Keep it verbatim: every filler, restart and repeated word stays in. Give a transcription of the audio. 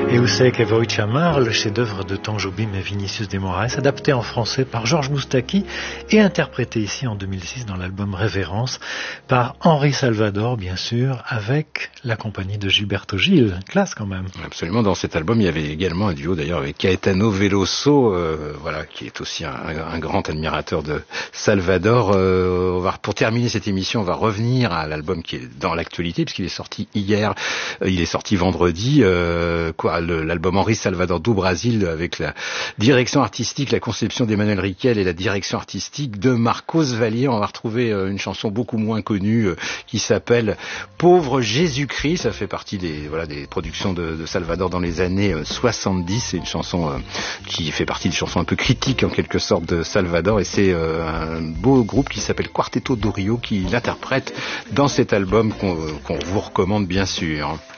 Eusek et Voichamar, le chef-d'œuvre de Tom Jobim et Vinicius de Moraes, adapté en français par Georges Moustaki et interprété ici en deux mille six dans l'album Révérence par Henri Salvador, bien sûr, avec la compagnie de Gilberto Gil. Classe quand même. Absolument. Dans cet album, il y avait également un duo d'ailleurs avec Caetano Veloso, euh, voilà, qui est aussi un, un grand admirateur de Salvador. Euh, on va, pour terminer cette émission, on va revenir à l'album qui est dans l'actualité puisqu'il est sorti hier. Euh, il est sorti vendredi. Euh, quoi Le, l'album Henri Salvador do Brasil avec la direction artistique, la conception d'Emmanuel Riquel et la direction artistique de Marcos Valier. On va retrouver euh, une chanson beaucoup moins connue euh, qui s'appelle Pauvre Jésus-Christ. Ça fait partie des voilà des productions de, de Salvador dans les années euh, soixante-dix. C'est une chanson euh, qui fait partie des chansons un peu critiques en quelque sorte de Salvador et c'est euh, un beau groupe qui s'appelle Quarteto do Rio qui l'interprète dans cet album qu'on, qu'on vous recommande bien sûr.